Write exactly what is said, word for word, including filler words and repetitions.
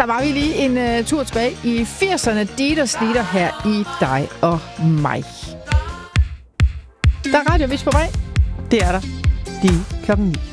Så var vi lige en uh, tur tilbage i firserne. Dieter Slitter her i Dig og mig. Der er radiovis på vej. Det er der. Lige klokken ni.